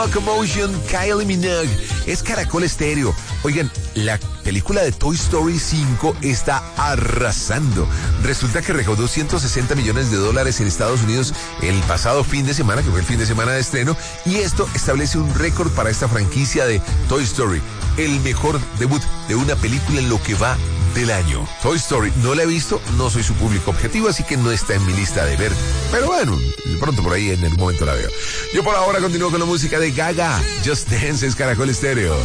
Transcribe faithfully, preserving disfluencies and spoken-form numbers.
Locomotion, Kylie Minogue, es Caracol Estéreo. Oigan, la película de Toy Story cinco está arrasando. Resulta que recaudó ciento sesenta millones de dólares en Estados Unidos el pasado fin de semana, que fue el fin de semana de estreno, y esto establece un récord para esta franquicia de Toy Story, el mejor debut de una película en lo que va del año. Toy Story no la he visto, no soy su público objetivo, así que no está en mi lista de ver, pero bueno, de pronto por ahí en algún momento la veo. Yo por ahora continúo con la música de Gaga. Just Dance, es Caracol Estéreo.